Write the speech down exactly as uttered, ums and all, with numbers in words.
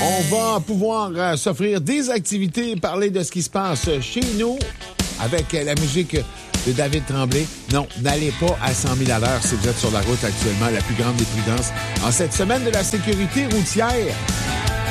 On va pouvoir euh, s'offrir des activités, parler de ce qui se passe chez nous avec euh, la musique de David Tremblay. Non, n'allez pas à cent mille à l'heure si vous êtes sur la route actuellement, la plus grande des prudences. En cette semaine de la sécurité routière,